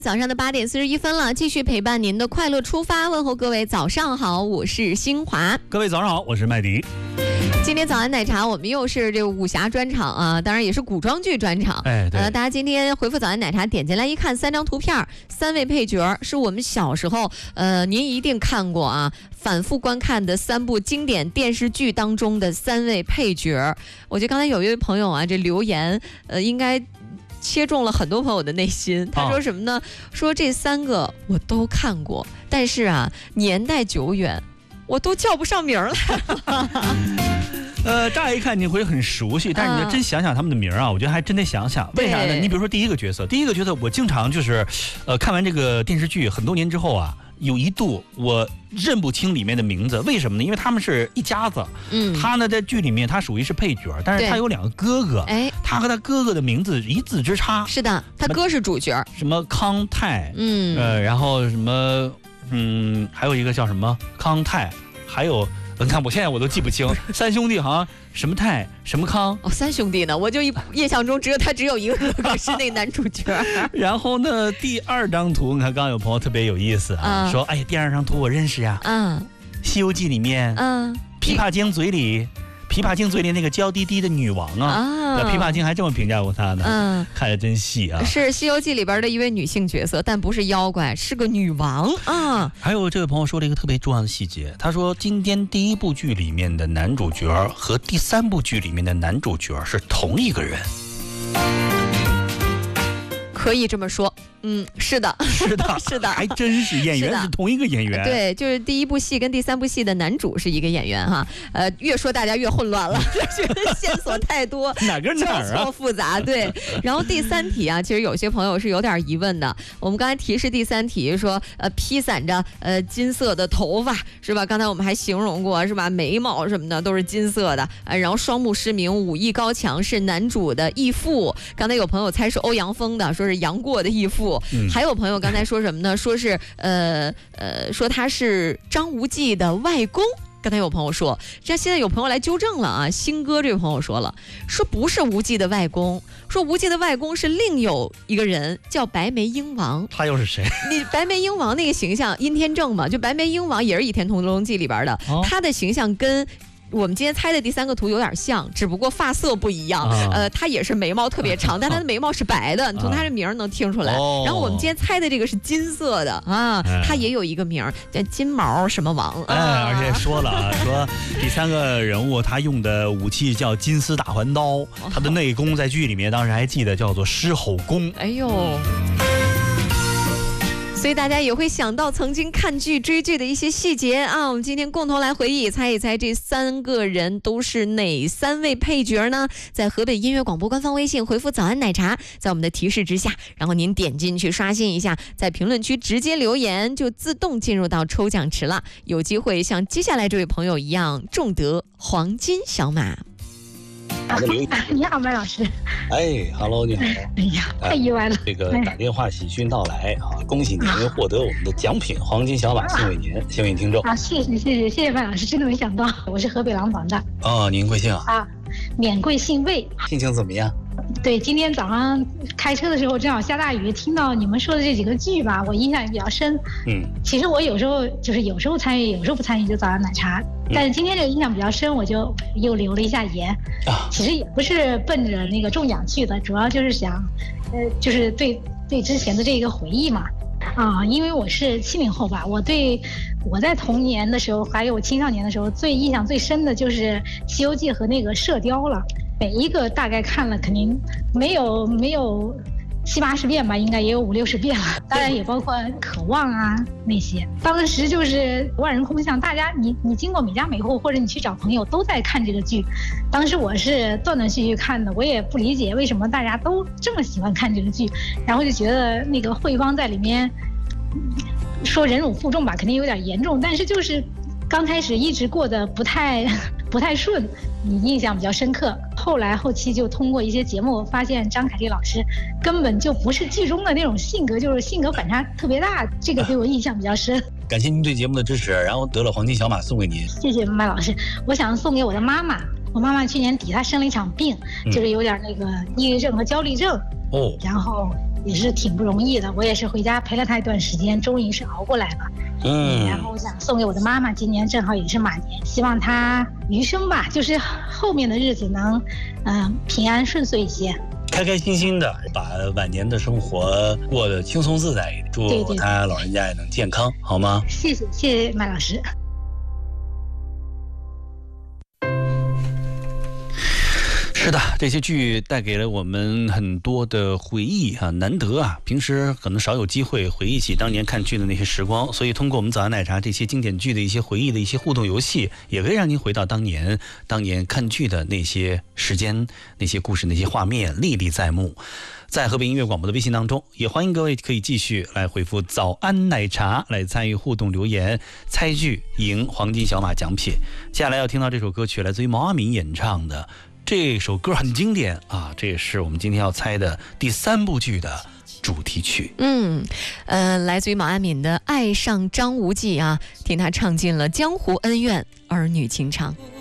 早上的8点41分了，继续陪伴您的快乐出发，问候各位早上好，我是新华。 各位早上好，我是麦迪。 今天早安奶茶我们又是这个武侠专场啊，当然也是古装剧专场。 对， 大家今天回复早安奶茶点进来一看，3张图片，3位配角是我们小时候您一定看过啊，反复观看的3部经典电视剧当中的3位配角。我觉得刚才有一位朋友啊，这留言应该切中了很多朋友的内心。他说什么呢？说这3个我都看过，但是啊，年代久远，我都叫不上名来。 乍一看你会很熟悉，但是你要真想想他们的名啊，我觉得还真得想想。为啥呢？你比如说第一个角色，我经常就是，看完这个电视剧很多年之后啊，有一度我认不清里面的名字，为什么呢？因为他们是一家子。他呢在剧里面他属于是配角，但是他有2个哥哥，他和他哥哥的名字一字之差。 是的，他哥是主角， 什么康泰，然后什么，还有一个叫什么康泰，还有。你看，我现在我都记不清，3兄弟好像什么泰什么康 3兄弟呢？我就印象中他只有一个哥哥是那个男主角。 然后呢，第2张图，你看刚刚有朋友特别有意思啊，说哎呀，第2张图我认识呀，西游记里面，琵琶精嘴里那个娇滴滴的女王啊，琵琶精还这么评价过她呢，看着真细啊。 是《西游记》里边的一位女性角色，但不是妖怪，是个女王啊。 还有这位朋友说了一个特别重要的细节，他说今天第1部剧里面的男主角和第3部剧里面的男主角是同一个人。 可以这么说，是的， 是的，还真是演员是同一个演员。 对，就是第1部戏跟第3部戏的男主是一个演员哈。越说大家越混乱了，觉得线索太多， 哪跟哪儿啊？ 交错复杂。对，然后第3题啊，其实有些朋友是有点疑问的。我们刚才提示第3题说，披散着金色的头发是吧？刚才我们还形容过是吧？眉毛什么的都是金色的，然后双目失明，武艺高强，是男主的义父。刚才有朋友猜是欧阳锋的，说是杨过的义父。还有朋友刚才说什么呢？说是说他是张无忌的外公。刚才有朋友说，这现在有朋友来纠正了啊。新哥这位朋友说了，说不是无忌的外公，说无忌的外公是另有一个人叫白眉鹰王。 他又是谁？ 你白眉鹰王那个形象，殷天正嘛，就白眉鹰王也是《倚天屠龙记》里边的，他的形象跟我们今天猜的第3个图有点像，只不过发色不一样。他也是眉毛特别长，但他的眉毛是白的，你从他这名能听出来。然后我们今天猜的这个是金色的啊，他也有一个名叫金毛什么王。 而且说了啊，说第3个人物他用的武器叫金丝大环刀，他的内功在剧里面当时还记得叫做狮吼功。 哎呦。所以大家也会想到曾经看剧追剧的一些细节啊，我们今天共同来回忆猜一猜这3个人都是哪3位配角呢？在河北音乐广播官方微信回复早安奶茶，在我们的提示之下，然后您点进去刷新一下，在评论区直接留言就自动进入到抽奖池了，有机会像接下来这位朋友一样中得黄金小马。 你好，麦老师。 Hello， 你好。 哎呀，太意外了。 这个打电话喜讯到来啊，恭喜您获得我们的奖品黄金小马送给您，幸运听众。 谢谢麦老师，真的没想到，我是河北廊坊的。 您贵姓啊？ 免贵姓魏。 心情怎么样？ 对，今天早上开车的时候正好下大雨，听到你们说的这几个剧吧，我印象也比较深。其实我有时候参与，有时候不参与，就早上奶茶。但是今天这个印象比较深，我就又留了一下言。其实也不是奔着那个中奖去的，主要就是想，就是对之前的这个回忆嘛。因为我是70后吧，我在童年的时候，还有青少年的时候，印象最深的就是《西游记》和那个《射雕》了。每一个大概看了，肯定没有70-80遍吧，应该也有50-60遍了。当然也包括《渴望》啊那些。当时就是万人空巷，大家你经过每家每户，或者你去找朋友都在看这个剧。当时我是断断续续看的，我也不理解为什么大家都这么喜欢看这个剧，然后就觉得那个慧芳在里面说忍辱负重吧，肯定有点严重，但是就是刚开始一直过得不太顺，你印象比较深刻。后期就通过一些节目发现张凯丽老师根本就不是剧中的那种性格，就是性格反差特别大，这个对我印象比较深。 感谢您对节目的支持，然后得了黄金小马送给您。 谢谢麦老师，我想送给我的妈妈。我妈妈去年底她生了一场病，就是有点那个抑郁症和焦虑症。然后也是挺不容易的。我也是回家陪了他一段时间，终于是熬过来了。然后我想送给我的妈妈，今年正好也是马年，希望她余生吧，就是后面的日子能平安顺遂一些， 开开心心的把晚年的生活过得轻松自在一点。祝他老人家也能健康，好吗？ 谢谢麦老师。 是的，这些剧带给了我们很多的回忆啊，难得啊，平时可能少有机会回忆起当年看剧的那些时光，所以通过我们早安奶茶这些经典剧的一些回忆的一些互动游戏，也可以让您回到当年看剧的那些时间、那些故事、那些画面历历在目。在河北音乐广播的微信当中，也欢迎各位可以继续来回复早安奶茶来参与互动留言，猜剧赢黄金小马奖品。接下来要听到这首歌曲来自于毛阿敏演唱的，这首歌很经典啊，这也是我们今天要猜的第3部剧的主题曲。 来自于毛阿敏的《爱上张无忌》啊，听他唱尽了江湖恩怨、儿女情长。